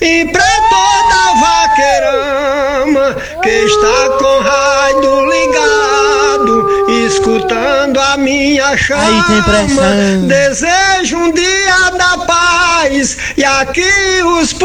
E pra toda vaqueirama que está com rádio ligado, escutando a minha chama, desejo um dia da paz e aqui os